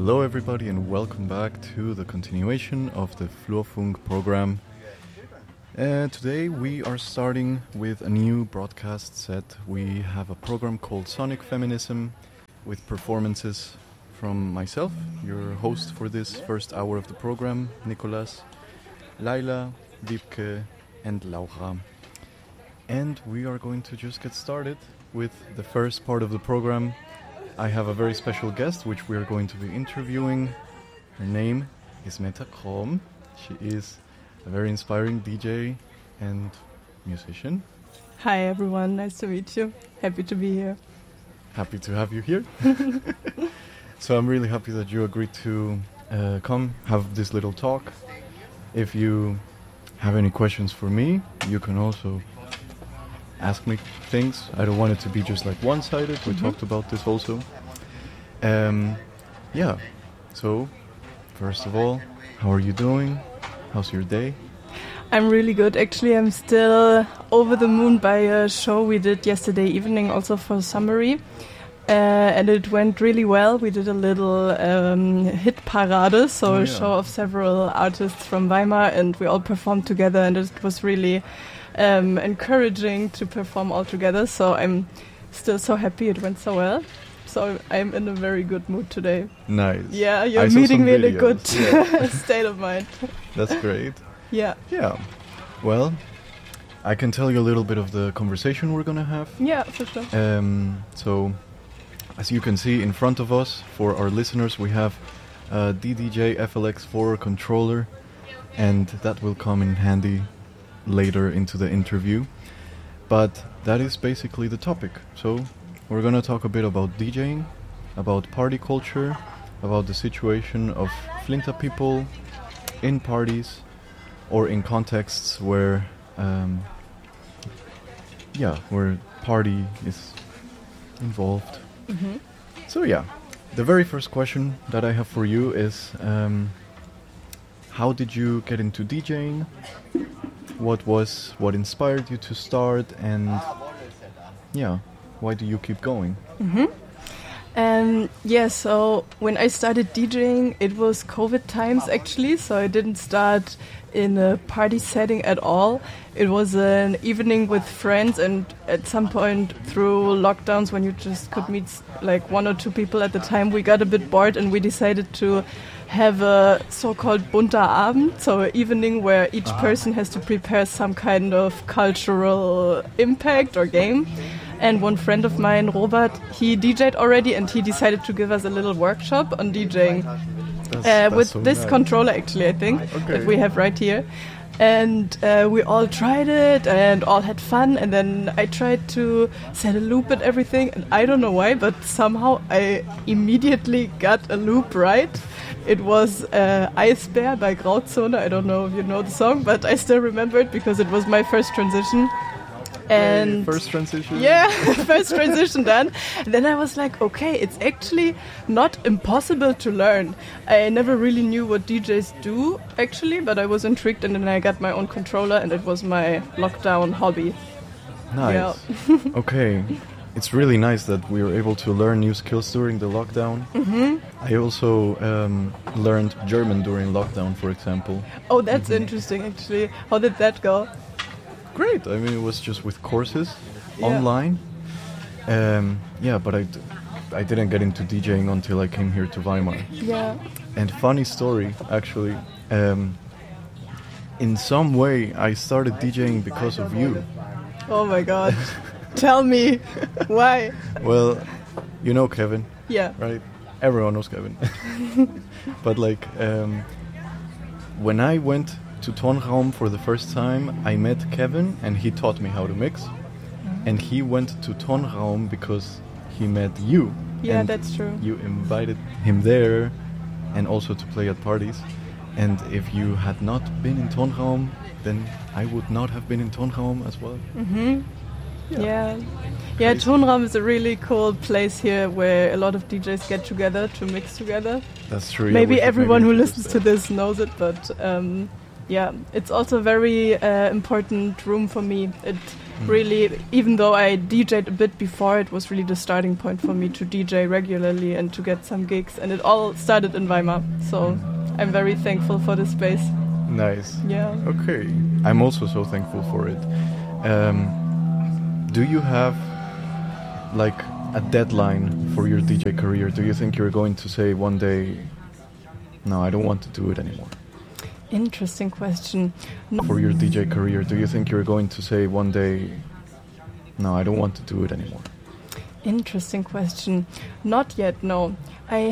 Hello everybody and welcome back to the continuation of the Flurfunk program. Today we are starting with a new broadcast set. We have a program called Sonic Feminism with performances from myself, your host for this first hour of the program, Nicolas, Laila, Wiebke and Laura. And we are going to just get started with the first part of the program. I have a very special guest which we are going to be interviewing. Her name is Meta Krom. She is a very inspiring DJ and musician. Hi everyone, nice to meet you. Happy to be here. Happy to have you here. So I'm really happy that you agreed to come have this little talk. If you have any questions for me, you can also ask me things. I don't want it to be just like one-sided. We talked about this also. So first of all, how are you doing? How's your day? I'm really good. Actually, I'm still over the moon by a show we did yesterday evening also for Summary. And it went really well. We did a little hit parade, so a show of several artists from Weimar, and we all performed together, and it was really encouraging to perform all together. So I'm still so happy it went so well. So I'm in a very good mood today. Nice. Yeah, you're meeting me in a good state of mind. That's great. Yeah. Well, I can tell you a little bit of the conversation we're gonna have. Yeah, for sure. So, as you can see in front of us, for our listeners, we have a DDJ FLX4 controller, and that will come in handy later into the interview. But that is basically the topic. So we're gonna talk a bit about DJing, about party culture, about the situation of Flinta people in parties or in contexts where where party is involved. Mm-hmm. So the very first question that I have for you is how did you get into DJing? What inspired you to start, and why do you keep going? Mm-hmm. So when I started DJing, it was COVID times actually, so I didn't start in a party setting at all. It was an evening with friends, and at some point through lockdowns when you just could meet like one or two people at the time, we got a bit bored and we decided to have a so-called bunter Abend, so an evening where each person has to prepare some kind of cultural impact or game. And one friend of mine, Robert, he DJ'd already, and he decided to give us a little workshop on DJing with so this controller, actually, I think, that we have right here. And we all tried it and all had fun, and then I tried to set a loop and everything, and I don't know why, but somehow I immediately got a loop right. It was Eisbär by Grauzone. I don't know if you know the song, but I still remember it because it was my first transition. And first transition? Yeah, first transition done. And then I was like, okay, it's actually not impossible to learn. I never really knew what DJs do, actually, but I was intrigued, and then I got my own controller, and it was my lockdown hobby. Nice. Yeah. Okay. It's really nice that we were able to learn new skills during the lockdown. Mm-hmm. I also learned German during lockdown, for example. Oh, that's interesting, actually. How did that go? Great. I mean, it was just with courses online. But I didn't get into DJing until I came here to Weimar. Yeah. And funny story, actually. In some way, I started DJing because of you. Oh my God. Tell me. Why? Well, you know Kevin. Yeah. Right? Everyone knows Kevin. But when I went to Tonraum for the first time, I met Kevin and he taught me how to mix. And he went to Tonraum because he met you. Yeah, that's true. You invited him there and also to play at parties. And if you had not been in Tonraum, then I would not have been in Tonraum as well. Mm-hmm. Yeah, Tonraum is a really cool place here where a lot of DJs get together to mix together. That's true. Maybe everyone who listens to this knows it, but yeah, it's also a very important room for me. It really, even though I DJ'd a bit before, it was really the starting point for me to DJ regularly and to get some gigs. And it all started in Weimar, so I'm very thankful for this space. Nice. Yeah. Okay. I'm also so thankful for it. Do you have like a deadline for your DJ career? Do you think you're going to say one day, no, I don't want to do it anymore? Interesting question. For your DJ career, do you think you're going to say one day, no, I don't want to do it anymore? Interesting question. Not yet, no. I